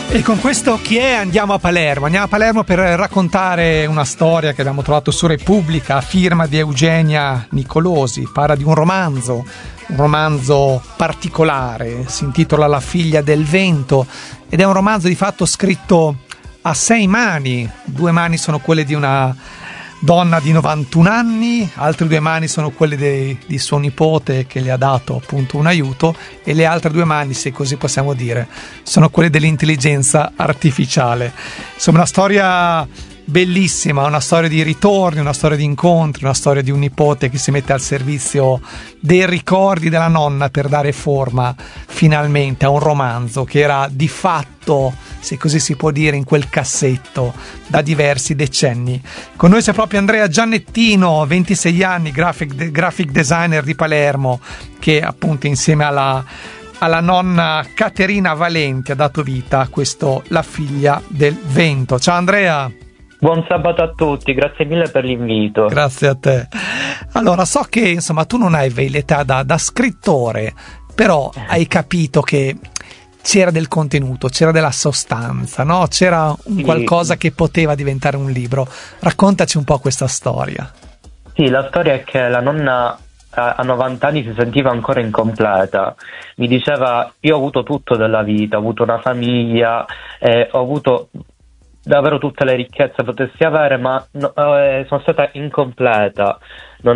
E con questo chi è? Andiamo a Palermo. Andiamo a Palermo per raccontare una storia che abbiamo trovato su Repubblica a firma di Eugenia Nicolosi. Parla di un romanzo particolare, si intitola La figlia del vento ed è un romanzo di fatto scritto a 6 mani. 2 mani sono quelle di una donna di 91 anni, altre 2 mani sono quelle di suo nipote che le ha dato appunto un aiuto, e le altre 2 mani, se così possiamo dire, sono quelle dell'intelligenza artificiale. Insomma, una storia bellissima, una storia di ritorni, una storia di incontri, una storia di un nipote che si mette al servizio dei ricordi della nonna per dare forma finalmente a un romanzo che era di fatto, se così si può dire, in quel cassetto da diversi decenni. Con noi c'è proprio Andrea Giannettino, 26 anni, graphic designer di Palermo, che appunto insieme alla nonna Caterina Valenti ha dato vita a questo La figlia del vento. Ciao Andrea! Buon sabato a tutti, grazie mille per l'invito. Grazie a te. Allora, so che insomma tu non hai l'età da scrittore, però hai capito che c'era del contenuto, c'era della sostanza, no? C'era un qualcosa che poteva diventare un libro. Raccontaci un po' questa storia. Sì, la storia è che la nonna a 90 anni si sentiva ancora incompleta. Mi diceva: io ho avuto tutto della vita, ho avuto una famiglia, ho avuto davvero tutte le ricchezze potessi avere, ma sono stata incompleta, non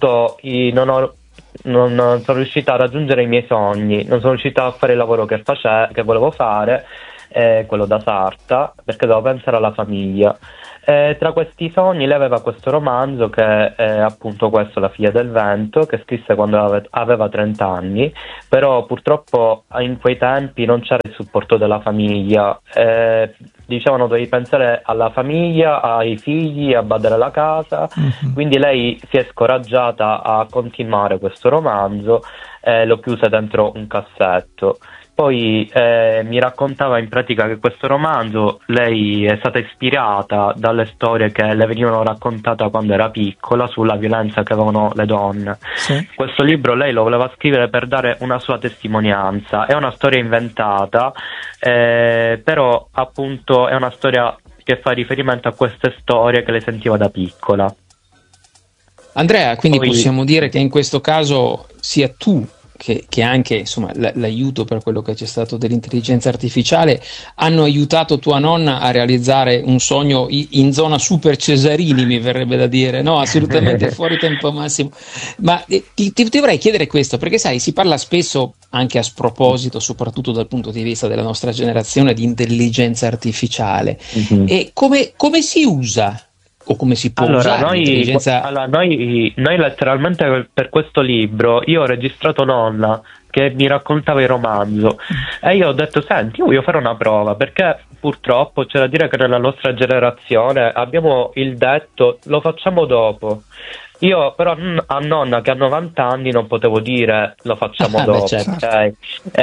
sono riuscita a raggiungere i miei sogni, non sono riuscita a fare il lavoro che volevo fare, quello da sarta, perché dovevo pensare alla famiglia. Tra questi sogni lei aveva questo romanzo che è appunto questo, La figlia del vento, che scrisse quando aveva 30 anni, però purtroppo in quei tempi non c'era il supporto della famiglia. Dicevano dovevi pensare alla famiglia, ai figli, a badare alla casa, quindi lei si è scoraggiata a continuare questo romanzo, lo chiuse dentro un cassetto. Poi mi raccontava in pratica che questo romanzo lei è stata ispirata dalle storie che le venivano raccontate quando era piccola sulla violenza che avevano le donne. Sì. Questo libro lei lo voleva scrivere per dare una sua testimonianza, è una storia inventata, però appunto è una storia che fa riferimento a queste storie che lei sentiva da piccola. Andrea, quindi possiamo dire che in questo caso sia tu che anche insomma l'aiuto per quello che c'è stato dell'intelligenza artificiale hanno aiutato tua nonna a realizzare un sogno in zona super Cesarini, mi verrebbe da dire, no? Assolutamente fuori tempo massimo. Ma ti vorrei chiedere questo, perché sai, si parla spesso, anche a sproposito, soprattutto dal punto di vista della nostra generazione, di intelligenza artificiale. E come si usa? O come si può usare l'intelligenza? Noi letteralmente per questo libro io ho registrato nonna che mi raccontava il romanzo e io ho detto: senti, io voglio fare una prova, perché purtroppo c'è da dire che nella nostra generazione abbiamo il detto lo facciamo dopo. Io però a nonna che ha 90 anni non potevo dire lo facciamo dopo, certo. Okay?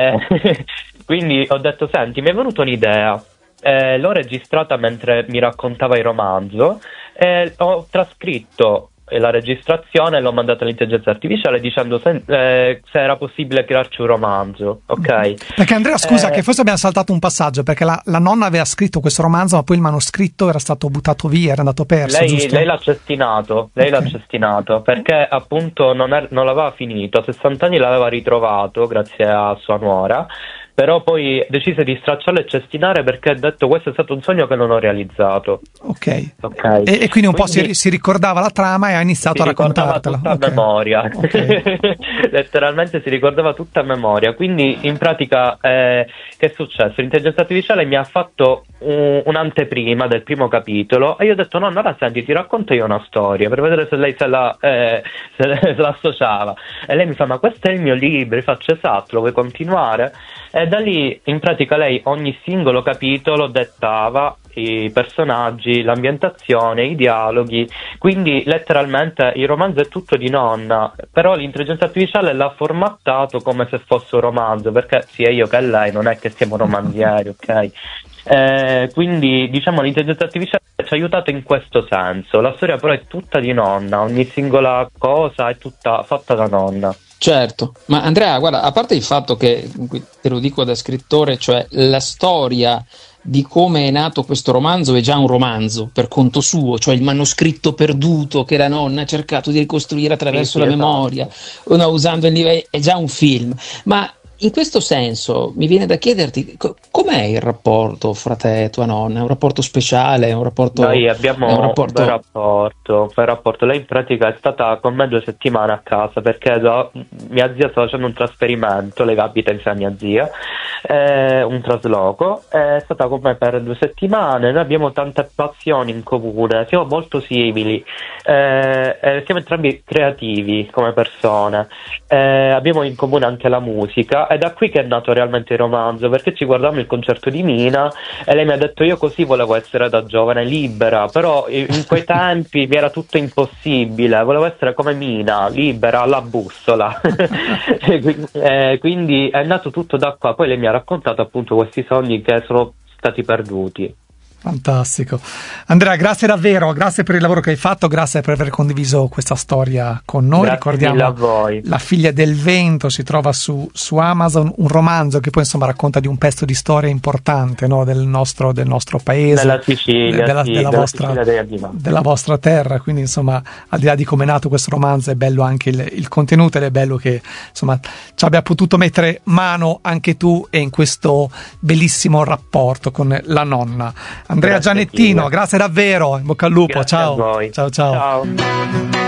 Quindi ho detto: senti, mi è venuta un'idea, l'ho registrata mentre mi raccontava il romanzo, ho trascritto la registrazione e l'ho mandata all'intelligenza artificiale dicendo se era possibile crearci un romanzo, ok? Perché Andrea, scusa, che forse abbiamo saltato un passaggio, perché la nonna aveva scritto questo romanzo, ma poi il manoscritto era stato buttato via, era andato perso, giusto? Lei l'ha cestinato, l'ha cestinato perché appunto non l'aveva finito, a 60 anni l'aveva ritrovato grazie a sua nuora, però poi decise di stracciarlo e cestinare perché ha detto: questo è stato un sogno che non ho realizzato. Ok. E quindi un po' si ricordava la trama e ha iniziato a raccontartela. Tutta a memoria. Letteralmente si ricordava tutta a memoria. Quindi in pratica che è successo? L'intelligenza artificiale mi ha fatto un'anteprima del primo capitolo e io ho detto: no, allora senti, ti racconto io una storia per vedere se lei se la associava. E lei mi fa: ma questo è il mio libro. Io faccio: esatto, lo vuoi continuare? E da lì in pratica lei ogni singolo capitolo dettava i personaggi, l'ambientazione, i dialoghi, quindi letteralmente il romanzo è tutto di nonna, però l'intelligenza artificiale l'ha formattato come se fosse un romanzo, perché sia io che lei non è che siamo romanzieri, ok? Quindi diciamo l'intelligenza artificiale ci ha aiutato in questo senso. La storia però è tutta di nonna, ogni singola cosa è tutta fatta da nonna. Certo, ma Andrea, guarda, a parte il fatto che, te lo dico da scrittore, cioè la storia di come è nato questo romanzo è già un romanzo per conto suo, cioè il manoscritto perduto che la nonna ha cercato di ricostruire attraverso la memoria, usando il livello, è già un film. Ma in questo senso mi viene da chiederti com'è il rapporto fra te e tua nonna? È un rapporto speciale? È un rapporto? Noi abbiamo un bel rapporto. Lei in pratica è stata con me 2 settimane a casa perché mia zia sta facendo un trasferimento, lei abita insieme a mia zia, un trasloco, è stata con me per 2 settimane. Noi abbiamo tante passioni in comune, siamo molto simili, siamo entrambi creativi come persone, abbiamo in comune anche la musica. È da qui che è nato realmente il romanzo, perché ci guardavamo il concerto di Mina e lei mi ha detto: io così volevo essere da giovane, libera, però in quei tempi mi era tutto impossibile, volevo essere come Mina, libera, alla bussola. Quindi è nato tutto da qua. Poi lei mi ha raccontato appunto questi sogni che sono stati perduti. Fantastico. Andrea, grazie davvero, grazie per il lavoro che hai fatto, grazie per aver condiviso questa storia con noi. Grazie. Ricordiamo a voi. La figlia del vento, si trova su Amazon, un romanzo che poi insomma racconta di un pezzo di storia importante, no, del nostro paese, della Sicilia, della vostra terra. Quindi insomma, al di là di come è nato questo romanzo, è bello anche il contenuto, ed è bello che insomma ci abbia potuto mettere mano anche tu e in questo bellissimo rapporto con la nonna. Andrea Gianettino, grazie davvero, in bocca al lupo, grazie ciao. A voi. Ciao.